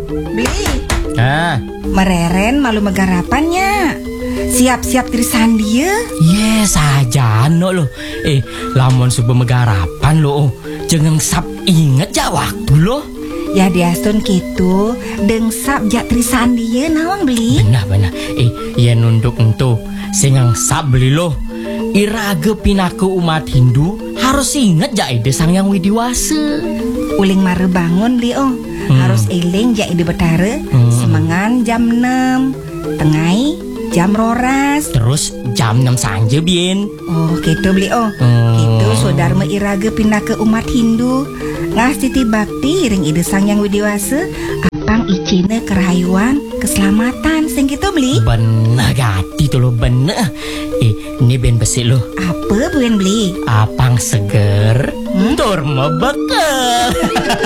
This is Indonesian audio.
Beli. Ah, Mereren malu megarapannya. Siap-siap tirisan dia. yes aja no lo. Lamun subuh megarapan lo. Jangan sap inget ja waktu lo. Ya diasun gitu. Dengsap jak tirisan dia nawang beli. Benar. Ya nunduk entu. Singang sap beli lo. Iraga pinaku umat Hindu harus inget ja ide sang yang widiwasa. Uling mare bangun beli Harus eling jak ide betara. Semangan jam 6. Tengai jam roras. Terus jam 6 sanja bien. Oh gitu beli Gitu saudara iraga pindah ke umat Hindu. Ngasih bakti ring ide sang yang widiwasa. Apang icine kerayuan keselamatan sing gitu beli. Bener gati tuh lo bener. Ini ben besi lo. Apa buen beli? Apang seger tur mebekel.